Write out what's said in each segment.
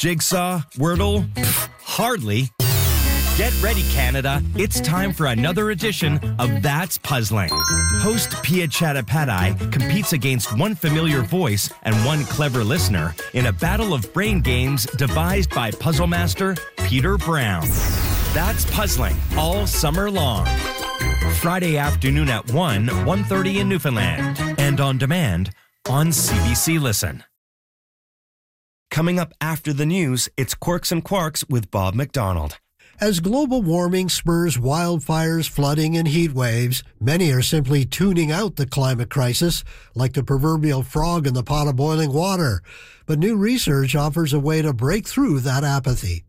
Jigsaw? Wordle? Pfft, hardly. Get ready, Canada. It's time for another edition of That's Puzzling. Host Pia Chattopadhyay competes against one familiar voice and one clever listener in a battle of brain games devised by puzzle master Peter Brown. That's Puzzling all summer long. Friday afternoon at 1:30 in Newfoundland. And on demand on CBC Listen. Coming up after the news, it's Quirks and Quarks with Bob McDonald. As global warming spurs wildfires, flooding, and heat waves, many are simply tuning out the climate crisis, like the proverbial frog in the pot of boiling water. But new research offers a way to break through that apathy.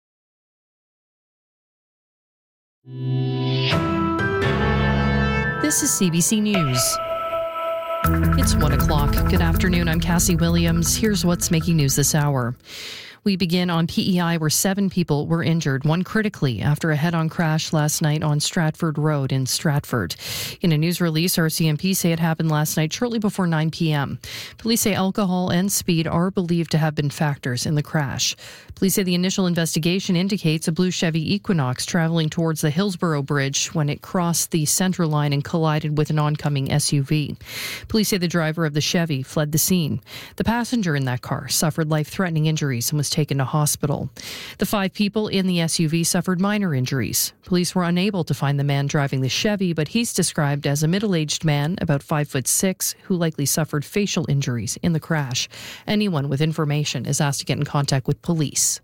This is CBC News. It's 1 o'clock. Good afternoon. I'm Cassie Williams. Here's what's making news this hour. We begin on PEI, where 7 people were injured, one critically, after a head-on crash last night on Stratford Road in Stratford. In a news release, RCMP say it happened last night shortly before 9 p.m. Police say alcohol and speed are believed to have been factors in the crash. Police say the initial investigation indicates a blue Chevy Equinox traveling towards the Hillsborough Bridge when it crossed the center line and collided with an oncoming SUV. Police say the driver of the Chevy fled the scene. The passenger in that car suffered life-threatening injuries and was taken to hospital. The 5 people in the SUV suffered minor injuries. Police were unable to find the man driving the Chevy, but he's described as a middle-aged man, about 5'6", who likely suffered facial injuries in the crash. Anyone with information is asked to get in contact with police.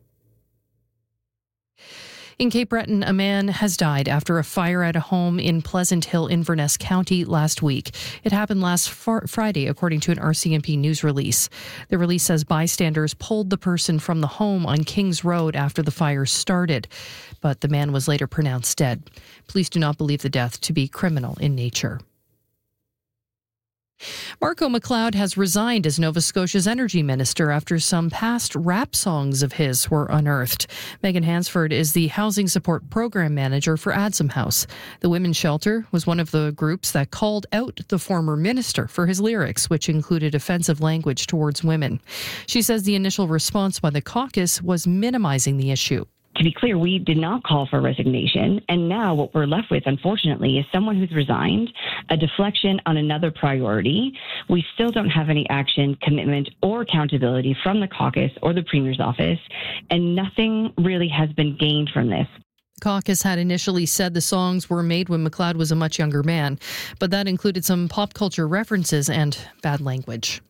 In Cape Breton, a man has died after a fire at a home in Pleasant Hill, Inverness County last week. It happened last Friday, according to an RCMP news release. The release says bystanders pulled the person from the home on Kings Road after the fire started, but the man was later pronounced dead. Police do not believe the death to be criminal in nature. Marco McLeod has resigned as Nova Scotia's energy minister after some past rap songs of his were unearthed. Megan Hansford is the housing support program manager for Adsum House. The Women's Shelter was one of the groups that called out the former minister for his lyrics, which included offensive language towards women. She says the initial response by the caucus was minimizing the issue. To be clear, we did not call for resignation, and now what we're left with, unfortunately, is someone who's resigned, a deflection on another priority. We still don't have any action, commitment, or accountability from the caucus or the Premier's office, and nothing really has been gained from this. The caucus had initially said the songs were made when McLeod was a much younger man, but that included some pop culture references and bad language.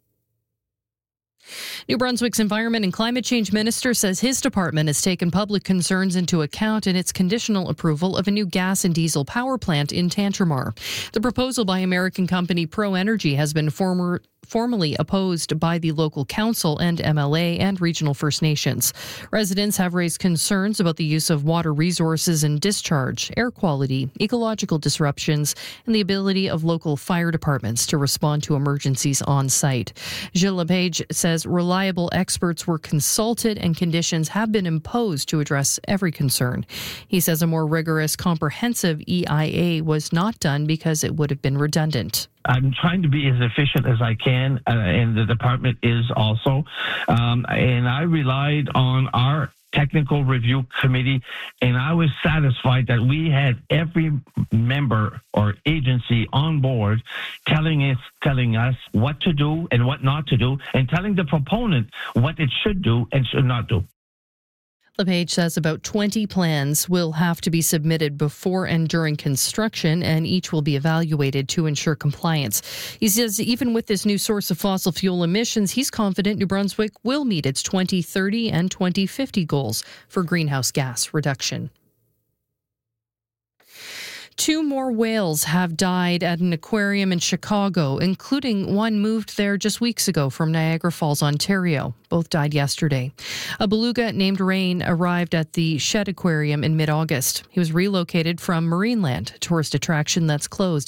New Brunswick's Environment and Climate Change Minister says his department has taken public concerns into account in its conditional approval of a new gas and diesel power plant in Tantramar. The proposal by American company Pro Energy has been formally opposed by the local council and MLA and regional First Nations. Residents have raised concerns about the use of water resources and discharge, air quality, ecological disruptions, and the ability of local fire departments to respond to emergencies on site. Gilles Lepage says reliable experts were consulted and conditions have been imposed to address every concern. He says a more rigorous, comprehensive EIA was not done because it would have been redundant. I'm trying to be as efficient as I can, and the department is also. And I relied on our technical review committee, and I was satisfied that we had every member or agency on board telling us what to do and what not to do, and telling the proponent what it should do and should not do. LePage says about 20 plans will have to be submitted before and during construction, and each will be evaluated to ensure compliance. He says even with this new source of fossil fuel emissions, he's confident New Brunswick will meet its 2030 and 2050 goals for greenhouse gas reduction. 2 more whales have died at an aquarium in Chicago, including one moved there just weeks ago from Niagara Falls, Ontario. Both died yesterday. A beluga named Rain arrived at the Shed Aquarium in mid-August. He was relocated from Marineland, a tourist attraction that's closed